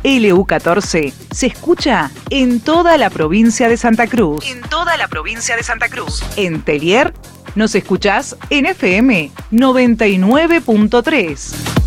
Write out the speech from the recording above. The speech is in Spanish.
LU14 se escucha en toda la provincia de Santa Cruz. En Tellier nos escuchás en FM 99.3.